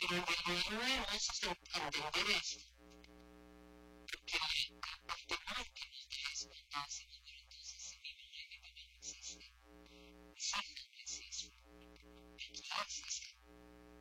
Pero en realidad no es entender esto, porque la parte más que nos da esperanza, pero entonces si mi mamá que no existe, sí, no existe. Entonces